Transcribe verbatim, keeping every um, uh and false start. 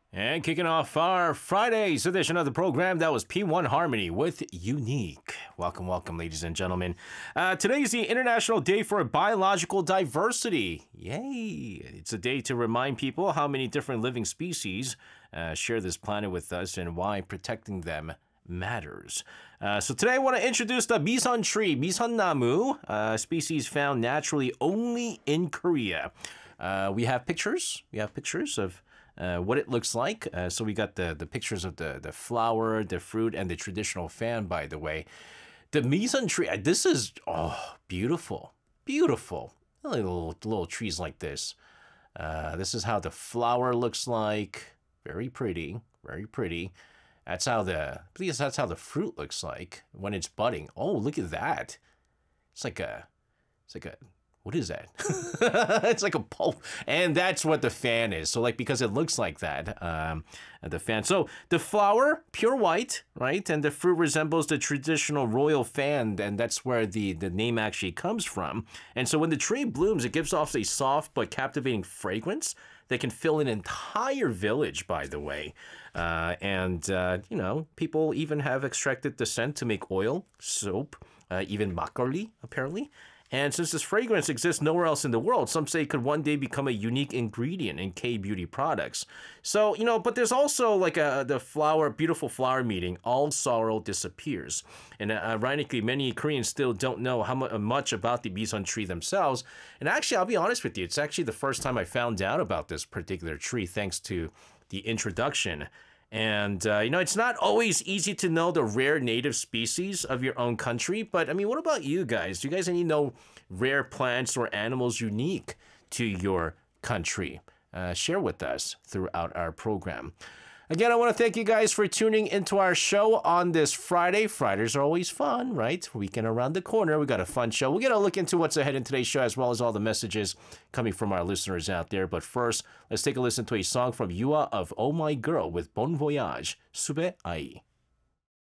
And kicking off our Friday's edition of the program, that was P one Harmony with Unique. Welcome, welcome, ladies and gentlemen. Uh, today is the International Day for Biological Diversity. Yay! It's a day to remind people how many different living species uh, share this planet with us and why protecting them matters. Uh, so today I want to introduce the Bison tree, Bison Namu, a species found naturally only in Korea. Uh, we have pictures. We have pictures of Uh, what it looks like. Uh, so we got the, the pictures of the, the flower, the fruit, and the traditional fan, by the way. The Bison tree, uh, this is, oh, beautiful. Beautiful. Little, little trees like this. Uh, this is how the flower looks like. Very pretty. Very pretty. That's how the, please, that's how the fruit looks like when it's budding. Oh, look at that. It's like a, it's like a, what is that? It's like a pulp. And that's what the fan is. So like, because it looks like that, um, the fan. So the flower, pure white, right? And the fruit resembles the traditional royal fan. And that's where the, the name actually comes from. And so when the tree blooms, it gives off a soft but captivating fragrance that can fill an entire village, by the way. Uh, and, uh, you know, people even have extracted the scent to make oil, soap, uh, even makgeolli, apparently. And since this fragrance exists nowhere else in the world, some say it could one day become a unique ingredient in K-beauty products. So, you know, but there's also like a the flower, beautiful flower meaning, all sorrow disappears. And uh, ironically, many Koreans still don't know how mu much about the Bison tree themselves. And actually, I'll be honest with you, it's actually the first time I found out about this particular tree thanks to the introduction. And, uh, you know, it's not always easy to know the rare native species of your own country. But, I mean, what about you guys? Do you guys any know rare plants or animals unique to your country? Uh, share with us throughout our program. Again, I want to thank you guys for tuning into our show on this Friday. Fridays are always fun, right? Weekend around the corner. We got a fun show. We're going to look into what's ahead in today's show as well as all the messages coming from our listeners out there. But first, let's take a listen to a song from Yua of Oh My Girl with Bon Voyage, Sube Ai.